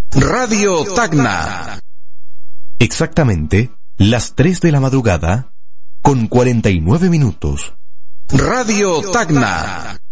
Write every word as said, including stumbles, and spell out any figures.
Radio Tacna. Exactamente las tres de la madrugada con cuarenta y nueve minutos. Radio Tacna.